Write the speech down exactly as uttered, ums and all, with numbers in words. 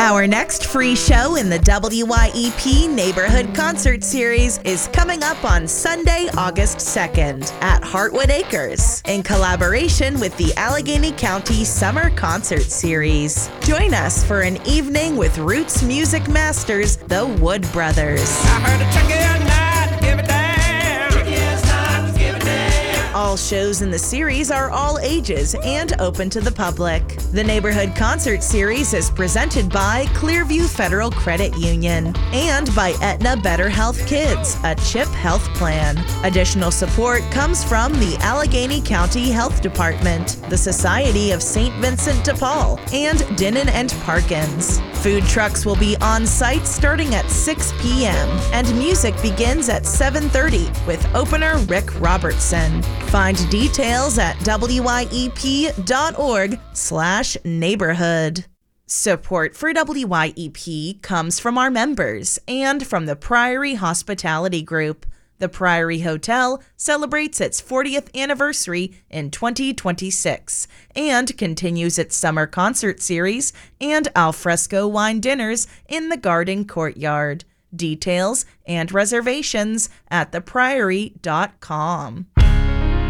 Our next free show in the W Y E P Neighborhood Concert Series is coming up on Sunday, August second at Heartwood Acres in collaboration with the Allegheny County Summer Concert Series. Join us for an evening with roots music masters, the Wood Brothers. I heard a tricky or not, give it down. Tricky is not, give it down. All shows in the series are all ages and open to the public. The Neighborhood Concert Series is presented by Clearview Federal Credit Union and by Aetna Better Health Kids, a CHIP health plan. Additional support comes from the Allegheny County Health Department, the Society of Saint Vincent de Paul, and Dinnan and Parkins. Food trucks will be on site starting at six p.m. and music begins at seven thirty with opener Rick Robertson. Find details at W Y E P dot org slash neighborhood. Support for W Y E P comes from our members and from the Priory Hospitality Group. The Priory Hotel celebrates its fortieth anniversary in twenty twenty-six and continues its summer concert series and alfresco wine dinners in the garden courtyard. Details and reservations at the priory dot com.